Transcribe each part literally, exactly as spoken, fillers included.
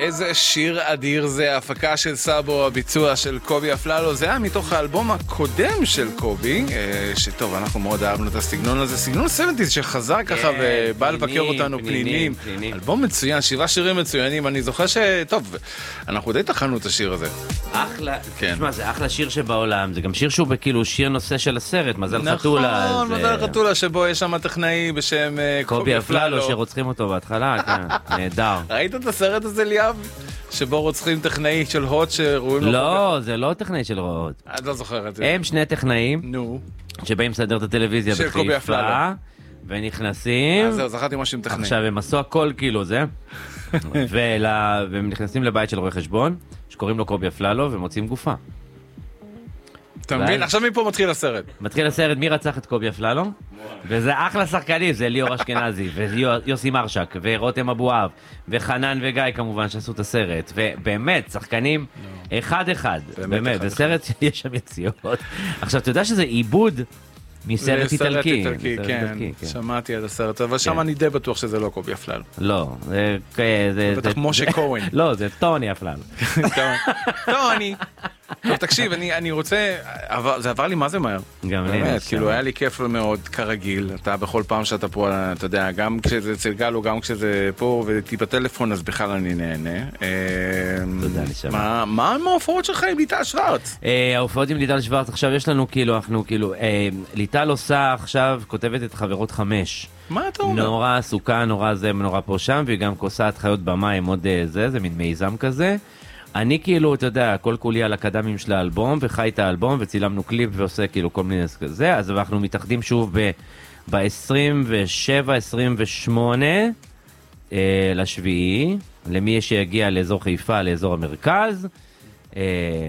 איזה שיר אדיר זה, ההפקה של סאבו, הביצוע של קובי אפללו, זה היה מתוך האלבום הקודם של קובי, שטוב, אנחנו מאוד אהבנו את הסגנון הזה, סגנון שבעים שחזר ככה ובא לבקר אותנו פנינים, אלבום מצוין, שבעה שירים מצוינים, אני זוכר שטוב, אנחנו די תחנו את השיר הזה. אחלה, תשמע, זה אחלה שיר שבעולם, זה גם שיר שהוא כאילו שיר נושא של הסרט, מזל חתולה. נכון, מזל חתולה, שבו יש שם טכנאי בשם קובי אפללו, שרוצחים אותו בהתחלה, נהדר. ראית את הסרט הזה ליאב? שבו רוצחים טכנאי של הוט שרואים לו... לא, זה לא טכנאי של הוט. את לא זוכר את זה. הם שני טכנאים, נו. שבאים לסדר את הטלוויזיה בחיפה, ונכנסים... אז זהו, זכרתי משהו עם טכנאי. עכשיו הם עשו הכל כאילו זה, והם נכנסים לבית של רואה חשבון, שקוראים לו קובי אפללו, ומוצאים גופה. אתה מבין? עכשיו מפה מתחיל הסרט. מתחיל הסרט, מי רצח את קובי אפללו? וזה אחלה שחקנים, זה ליאור אשכנזי, ויוסי מרשק, ורותם אבואב, וחנן וגיא כמובן שעשו את הסרט, ובאמת, שחקנים אחד אחד, באמת, זה סרט שיש שם יציאות. עכשיו, אתה יודע שזה עיבוד מסרט איטלקי. סרט איטלקי, כן, שמעתי על הסרט, אבל שם אני די בטוח שזה לא קובי אפללו. לא, זה... בטח משה כהן. לא, זה טוני אפללו. טוני. טוב, תקשיב, אני רוצה, זה עבר לי מה זה מהר. גם לי. באמת, כאילו היה לי כיף מאוד כרגיל, אתה בכל פעם שאתה פה, אתה יודע, גם כשזה אצל גלו, גם כשזה פה, ותי בטלפון, אז בכלל אני נהנה. תודה, נשמע. מה ההופעות שלך עם ליטל שוורץ? ההופעות עם ליטל שוורץ, עכשיו יש לנו כאילו, אנחנו כאילו, ליטל עושה עכשיו, כותבת את חברות חמש. מה אתה אומר? נורא עסוקה, נורא זה, נורא פה שם, והיא גם כוסעת חיות במים, עוד זה, זה מין מיזם כזה. אני כאילו, אתה יודע, כל כולי על הקדמים של האלבום, וחי את האלבום, וצילמנו קליפ ועושה כאילו כל מיני כזה, אז אנחנו מתאחדים שוב ב-עשרים ושבע עשרים ושמונה אה, לשביעי, למי שיגיע לאזור חיפה, לאזור המרכז, אה,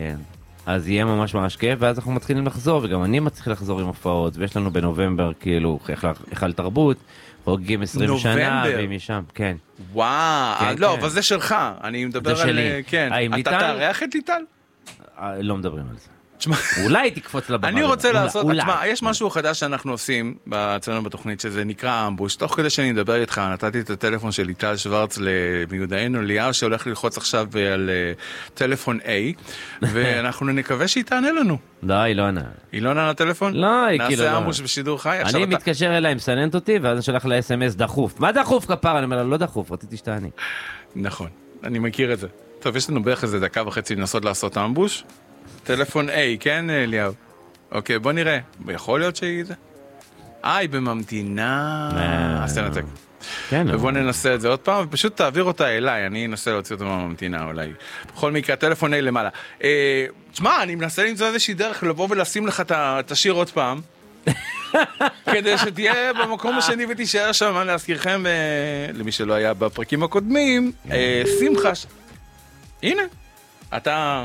אז יהיה ממש ממש כיף, ואז אנחנו מתחילים לחזור, וגם אני מצליח לחזור עם הופעות, ויש לנו בנובמבר כאילו היכל תרבות, חוגגים עשרים שנה, ומשם, כן. וואו, לא, אבל זה שלך, אני מדבר על... כן. אתה תארח את ליטל? לא מדברים על זה. אולי תקפוץ לבמה. אני רוצה לעשות, יש משהו חדש שאנחנו עושים אצלנו בתוכנית, שזה נקרא אמבוש. תוך כדי שאני מדבר איתך, נתתי את הטלפון של ליטל שוורץ למיודענו ליאר, שהולך ללחוץ עכשיו על טלפון A, ואנחנו נקווה שהיא תענה לנו. לא, היא לא ענה. היא לא ענה לטלפון? לא, היא כאילו לא. נעשה אמבוש בשידור חי. אני מתקשר אליה, מסננת אותי, ואז אני שולח לה אס אם אס דחוף. מה דחוף כפר? אני אומר לה, לא דחוף, רציתי שתעני. נכון, אני מכיר את זה. טוב, יש לנו בערך איזה דקה וחצי לנסות לעשות אמבוש. טלפון A, כן, ליאב? אוקיי, בוא נראה. יכול להיות שהיא זה? אה, היא בממתינה. אז תנתק. ובוא ננסה את זה עוד פעם, ופשוט תעביר אותה אליי, אני אנסה להוציא אותה בממתינה אולי. בכל מקרה, טלפון A למעלה. תשמע, אני מנסה למצוא איזושהי דרך לבוא ולשים לך את השיר עוד פעם, כדי שתהיה במקום השני ותישאר שם, להזכירכם, למי שלא היה בפרקים הקודמים, שמחה. הנה, אתה...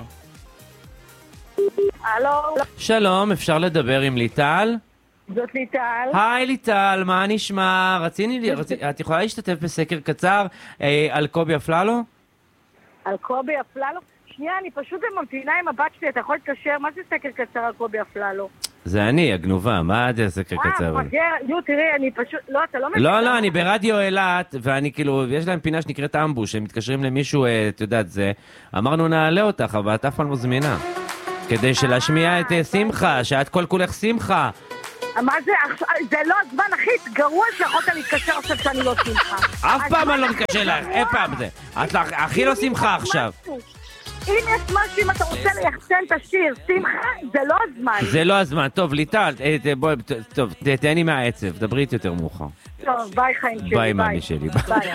הלו. שלום, אפשר לדבר עם ליטל? זאת ליטל. היי ליטל, מה נשמע? רציני, רצ... את יכולה להשתתף בסקר קצר אה, על קובי אפללו? על קובי אפללו? שנייה, אני פשוט ממתינה עם הבת שלי, אתה יכול להתקשר? מה זה סקר קצר על קובי אפללו? זה אני, הגנובה, מה זה סקר קצר? אה, מגר, יו, תראי, אני פשוט, לא, אתה לא מבין. לא, לא, אני ברדיו אילת, ואני כאילו, יש להם פינה שנקראת אמבוש, הם מתקשרים למישהו, את יודעת זה, אמרנו נעלה אותך, אבל את אף פעם לא זמינה. כדי שלהשמיע את שמחה, שאת כל כולך שמחה. מה זה? זה לא הזמן הכי גרוע שיכולת להתקשר עכשיו שאני לא שמחה. אף פעם אני לא מתקשר לך, אי פעם זה. את הכי לא שמחה עכשיו. אם יש משהו, אם אתה רוצה ליחצן את השיר, שמחה, זה לא הזמן. זה לא הזמן. טוב, ליטל, בואי, טוב, תהני מהעצב, דברי איתי יותר מאוחר. טוב, ביי חיים שלי, ביי מאמי שלי, ביי.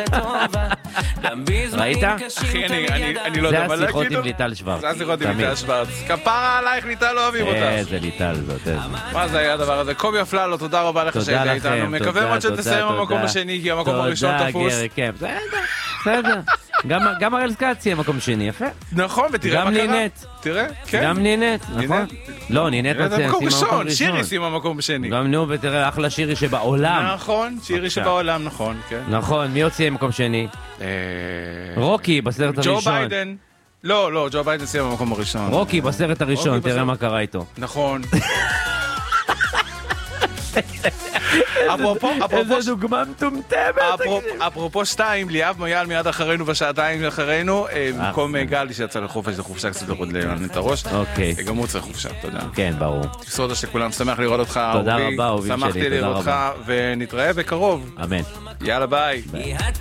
ראית? אחי, אני לא יודע מה להגיד. זה השיחות עם ליטל שוורץ. זה השיחות עם ליטל שוורץ. כפרה עלייך, ליטל אוהבים אותך. איזה ליטל זאת, איזה. מה זה היה הדבר הזה? קובי אפללו, תודה רבה לך שהיית איתנו. מקווה מאוד שתסיים במקום השני, כי המקום הראשון תפוס. בסדר, בסדר. גם הראל סקאץ יהיה מקום שני, יפה. נכון, ותראה מה קרה. גם נינט. תראה, כן. גם נינט, נכון? לא, נינט זה מקום ראשון, שירי שימה מקום שני. גם נו, ותראה, אחלה שירי שבעולם. נכון, שירי שבעולם, נכון, כן. נכון, מי הוציא מקום שני? רוקי, בסרט הראשון. ג'ו ביידן. לא, לא, ג'ו ביידן סיים במקום הראשון. רוקי, בסרט הראשון, תראה מה קרה איתו. נכון. איזה דוגמה מטומטמת. אפרופו שתיים, ליאב מויאל מיד אחרינו בשעתיים אחרינו, במקום גלי שיצא לחופש, זה חופשה קצת לחוד לעניין את הראש. אוקיי. גם הוא צריך חופשה, תודה. כן, ברור. תסעודה שכולם, שמח לראות אותך, תודה רבה, אהובים שלי, שמחתי לראות אותך, ונתראה בקרוב. אמן. יאללה, ביי.